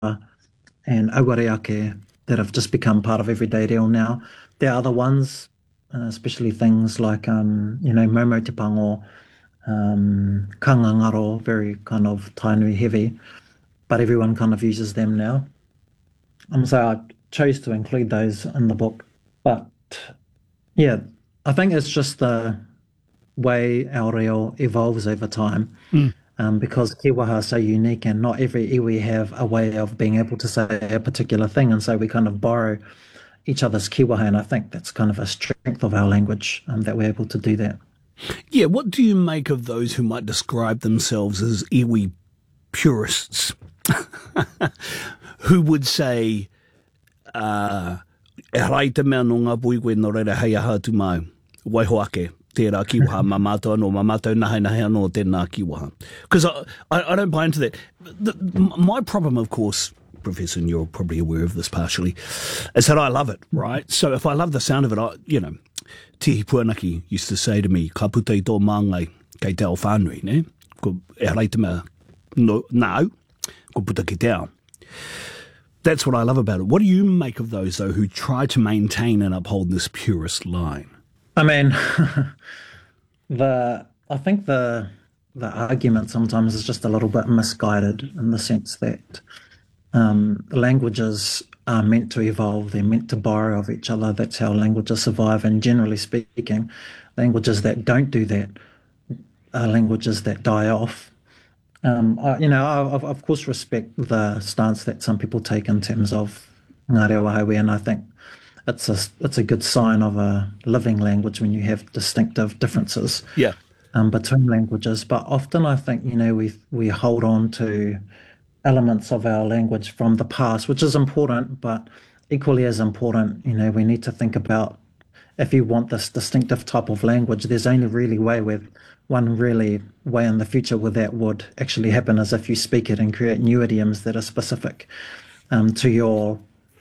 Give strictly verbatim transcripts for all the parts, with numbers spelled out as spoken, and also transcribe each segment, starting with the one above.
and Awareake that have just become part of everyday reo now. There are other ones, uh, especially things like, um, you know, Momo Te Pango, um, Kangangaro, very kind of Tainui heavy, but everyone kind of uses them now. Um, so I chose to include those in the book. But yeah, I think it's just the way our reo evolves over time. Mm. Um, because Kiwaha are so unique and not every iwi have a way of being able to say a particular thing. And so we kind of borrow each other's Kiwaha. And I think that's kind of a strength of our language, um, that we're able to do that. Yeah, what do you make of those who might describe themselves as iwi purists? Who would say, uh, e rai te mea no ngā pui koe no reira hei aha tu mai, waihoake, tērā kiwaha, ma mātou anō, ma mātou nahe nahe anō tēnā kiwaha. Because I, I, I don't buy into that. The, my problem, of course, Professor, and you're probably aware of this partially, is that I love it, right? So if I love the sound of it, I, you know, Tihi Puanaki used to say to me, ka puta i tō māngai kei te ao whānui, ne? Ko e rai te mea no, nāu, ko puta ki te ao. That's what I love about it. What do you make of those, though, who try to maintain and uphold this purist line? I mean, the I think the the argument sometimes is just a little bit misguided in the sense that um, languages are meant to evolve. They're meant to borrow of each other. That's how languages survive. And generally speaking, languages that don't do that are languages that die off. Um, I, you know, I, I of course respect the stance that some people take in terms of ngā reo wahauē, and I think it's a it's a good sign of a living language when you have distinctive differences, yeah, um, between languages. But often I think, you know, we we hold on to elements of our language from the past, which is important, but equally as important, you know, we need to think about, if you want this distinctive type of language, there's only really way with one really way in the future where that would actually happen is if you speak it and create new idioms that are specific um, to your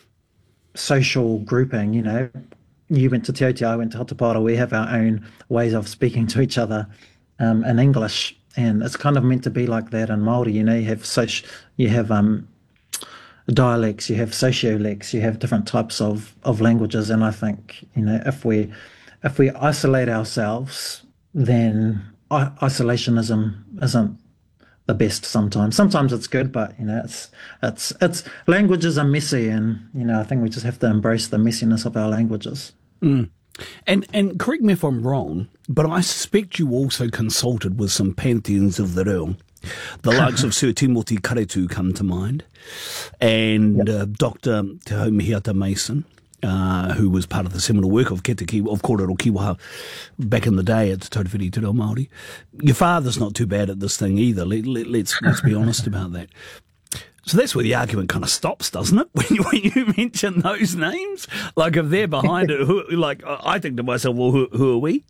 social grouping. You know, you went to Te Aute, I went to Hatapara. We have our own ways of speaking to each other um, in English, and it's kind of meant to be like that in Māori. You know, you have soci- you have um, dialects, you have sociolects, you have different types of, of languages, and I think, you know, if we if we isolate ourselves, then I- isolationism isn't the best. Sometimes, sometimes it's good, but you know, it's it's it's languages are messy, and you know, I think we just have to embrace the messiness of our languages. Mm. And and correct me if I'm wrong, but I suspect you also consulted with some pantheons of the reo. The likes of Sir Timothy Karetu come to mind, and yep. uh, Doctor Te Haumihiata Mason, uh, who was part of the seminal work of Kete Kiwa, of Kōrero Kiwaha back in the day at Te Tautawhiti Te Reo Māori. Your father's not too bad at this thing either. Let, let, let's let's be honest about that. So that's where the argument kind of stops, doesn't it? When you, when you mention those names, like if they're behind it, who, like I think to myself, well, who, who are we?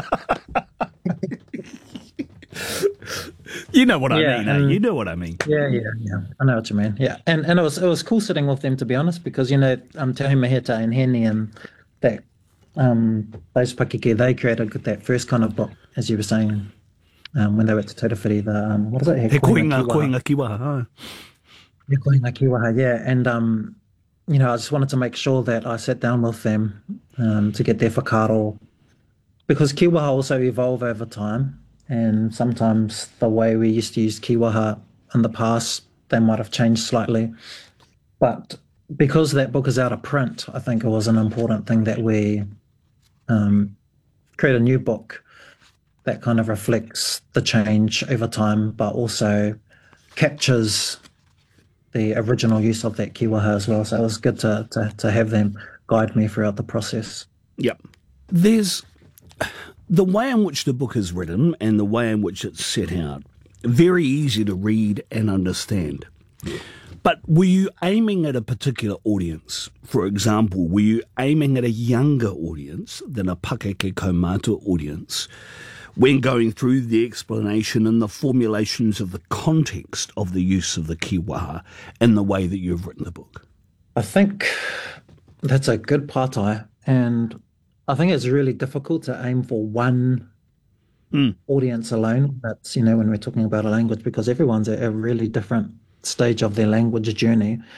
You know what yeah, I mean, eh? You know what I mean. Yeah, yeah, yeah. I know what you mean. Yeah, and and it was it was cool sitting with them, to be honest, because you know, um, Te Haumihiata and Henny and that um those pakeke, they created that first kind of book, as you were saying, um, when they were at Te Tautawhiti, the um, what is it? He koinga koinga kiwaha. Oh. He koinga kiwaha, yeah, and um, you know, I just wanted to make sure that I sat down with them um to get their whakaaro, because kiwaha also evolve over time. And sometimes the way we used to use kiwaha in the past, they might have changed slightly. But because that book is out of print, I think it was an important thing that we um, create a new book that kind of reflects the change over time, but also captures the original use of that kiwaha as well. So it was good to, to, to have them guide me throughout the process. Yep. There's... The way in which the book is written and the way in which it's set out, very easy to read and understand. But were you aiming at a particular audience? For example, were you aiming at a younger audience than a pakeke kaumātua audience when going through the explanation and the formulations of the context of the use of the kiwaha and the way that you've written the book? I think that's a good partai, and I think it's really difficult to aim for one mm. audience alone. That's, you know, when we're talking about a language, because everyone's a, a really different stage of their language journey.